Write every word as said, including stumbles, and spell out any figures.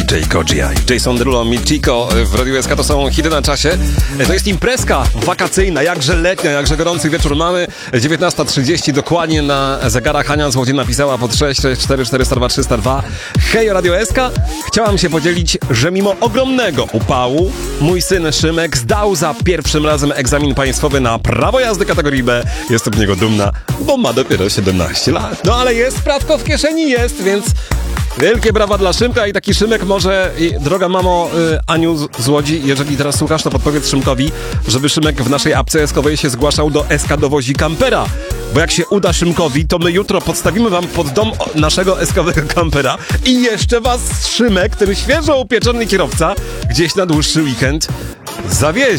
D J Gojia i Jason Derulo, Michiko w Radiu S K to są hity na czasie. To jest imprezka wakacyjna, jakże letnia, jakże gorący wieczór mamy. dziewiętnasta trzydzieści dokładnie na zegarach. Hania Złodziej napisała pod sześć sześć cztery cztery zero dwa trzysta dwa. Hej, Radio S K. Chciałam się podzielić, że mimo ogromnego upału mój syn Szymek zdał za pierwszym razem egzamin państwowy na prawo jazdy kategorii B. Jestem z niego dumna, bo ma dopiero siedemnaście lat. No ale jest, prawko w kieszeni jest, więc wielkie brawa dla Szymka i taki Szymek może, i, droga mamo y, Aniu z, z Łodzi, jeżeli teraz słuchasz, to podpowiedz Szymkowi, żeby Szymek w naszej apce eskowej się zgłaszał do S K Dowozi Kampera. Bo jak się uda Szymkowi, to my jutro podstawimy wam pod dom naszego eskowego kampera i jeszcze was Szymek, ten świeżo upieczony kierowca, gdzieś na dłuższy weekend zawiezie.